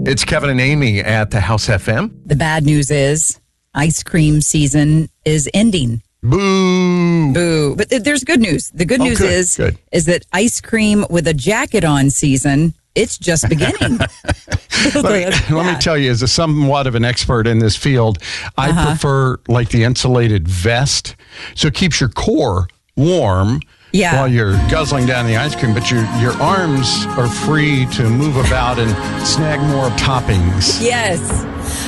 It's Kevin and Amy at the House FM. The bad news is ice cream season is ending. Boo! Boo. But there's good news. The good news is that ice cream with a jacket on season, it's just beginning. Let me tell you, as somewhat of an expert in this field, I prefer like the insulated vest. So it keeps your core warm while you're guzzling down the ice cream, but your arms are free to move about and snag more toppings. Yes.